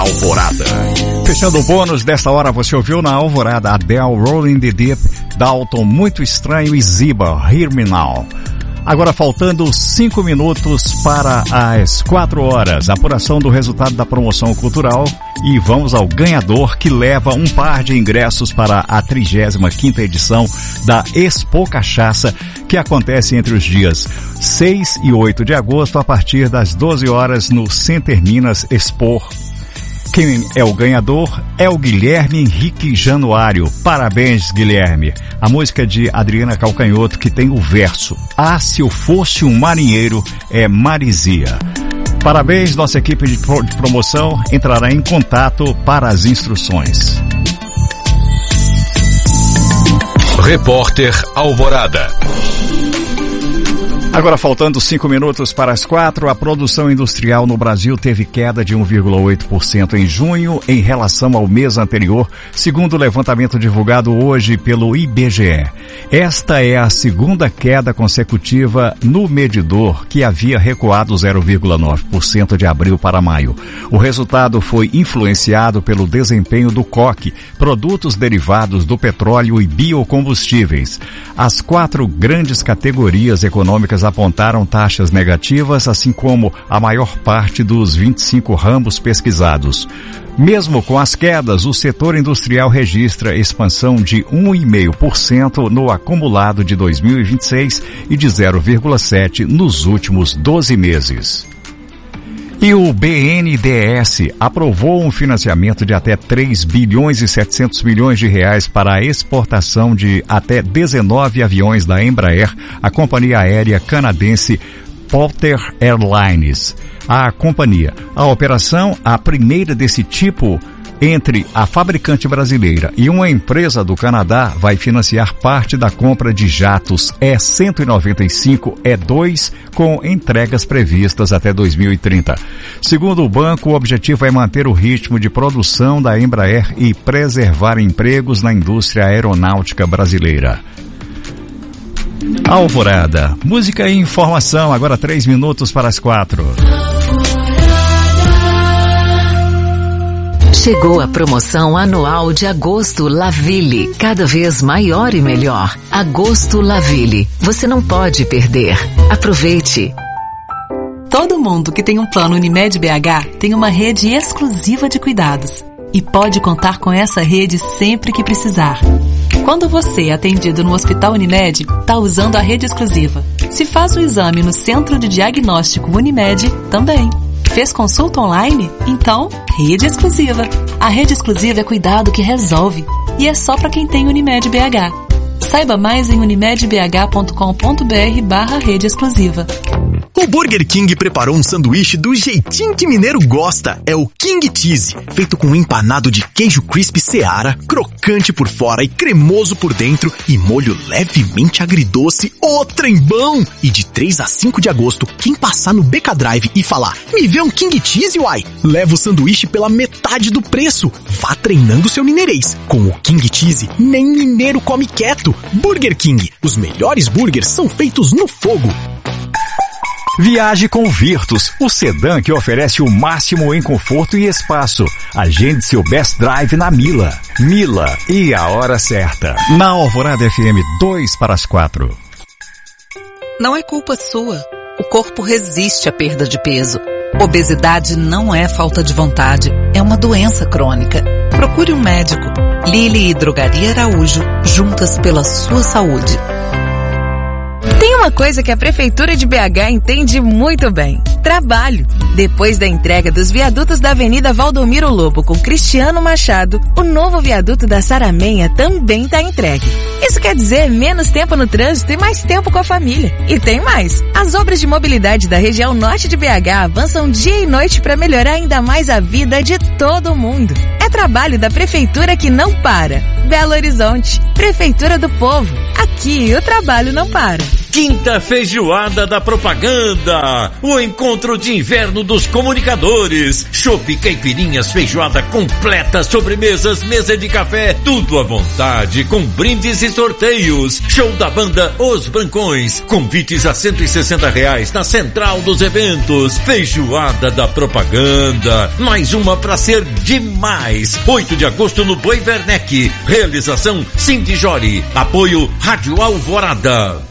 Alvorada. Fechando o bônus desta hora, você ouviu na Alvorada Adele, Rolling the Deep, Dalton, Muito Estranho e Ziba, Hear Me Now. Agora faltando 5 minutos para as 4 horas, apuração do resultado da promoção cultural e vamos ao ganhador que leva um par de ingressos para a 35ª edição da Expo Cachaça, que acontece entre os dias 6 e 8 de agosto a partir das 12 horas no Center Minas Expo. Quem é o ganhador é o Guilherme Henrique Januário. Parabéns, Guilherme. A música de Adriana Calcanhoto, que tem o verso: Ah, se eu fosse um marinheiro, é Marizia. Parabéns, nossa equipe de promoção entrará em contato para as instruções. Repórter Alvorada. Agora faltando 5 minutos para as 4, a produção industrial no Brasil teve queda de 1,8% em junho em relação ao mês anterior, segundo o levantamento divulgado hoje pelo IBGE. Esta é a segunda queda consecutiva no medidor, que havia recuado 0,9% de abril para maio. O resultado foi influenciado pelo desempenho do coque, produtos derivados do petróleo e biocombustíveis. As 4 grandes categorias econômicas apontaram taxas negativas, assim como a maior parte dos 25 ramos pesquisados. Mesmo com as quedas, o setor industrial registra expansão de 1,5% no acumulado de 2026 e de 0,7% nos últimos 12 meses. E o BNDES aprovou um financiamento de até 3 bilhões e 700 milhões de reais para a exportação de até 19 aviões da Embraer, a companhia aérea canadense Porter Airlines. A operação, a primeira desse tipo entre a fabricante brasileira e uma empresa do Canadá, vai financiar parte da compra de jatos E-195, E-2, com entregas previstas até 2030. Segundo o banco, o objetivo é manter o ritmo de produção da Embraer e preservar empregos na indústria aeronáutica brasileira. Alvorada, música e informação, agora 3 minutos para as 4. Chegou a promoção anual de Agosto Laville, cada vez maior e melhor. Agosto Laville, você não pode perder. Aproveite! Todo mundo que tem um plano Unimed BH tem uma rede exclusiva de cuidados e pode contar com essa rede sempre que precisar. Quando você é atendido no Hospital Unimed, está usando a rede exclusiva. Se faz o exame no Centro de Diagnóstico Unimed, também. Fez consulta online? Então, rede exclusiva. A rede exclusiva é cuidado que resolve. E é só para quem tem Unimed BH. Saiba mais em unimedbh.com.br/rede exclusiva. O Burger King preparou um sanduíche do jeitinho que mineiro gosta. É o King Cheese, feito com um empanado de queijo crispy Seara, crocante por fora e cremoso por dentro e molho levemente agridoce. Ô, trem bom! E de 3 a 5 de agosto, quem passar no BK Drive e falar, me vê um King Cheese, uai, leva o sanduíche pela metade do preço. Vá treinando seu mineirês. Com o King Cheese, nem mineiro come quieto. Burger King, os melhores burgers são feitos no fogo. Viaje com o Virtus, o sedã que oferece o máximo em conforto e espaço. Agende seu Best Drive na Mila. Mila e a hora certa. Na Alvorada FM, 2 para as 4. Não é culpa sua. O corpo resiste à perda de peso. Obesidade não é falta de vontade, é uma doença crônica. Procure um médico. Lili e Drogaria Araújo, juntas pela sua saúde. Tem uma coisa que a Prefeitura de BH entende muito bem: trabalho. Depois da entrega dos viadutos da Avenida Valdomiro Lobo com Cristiano Machado, o novo viaduto da Saramenha também está entregue. Isso quer dizer menos tempo no trânsito e mais tempo com a família. E tem mais: as obras de mobilidade da região norte de BH avançam dia e noite para melhorar ainda mais a vida de todo mundo. É trabalho da Prefeitura que não para. Belo Horizonte, Prefeitura do Povo. Aqui o trabalho não para. Quinta Feijoada da Propaganda, o encontro de inverno dos comunicadores. Chopp, caipirinhas, feijoada completa, sobremesas, mesa de café, tudo à vontade, com brindes e sorteios. Show da banda Os Brancões, convites a R$160 na central dos eventos. Feijoada da Propaganda, mais uma pra ser demais. 8 de agosto no Boi Werneck. Realização Cindy Jori. Apoio Rádio Alvorada.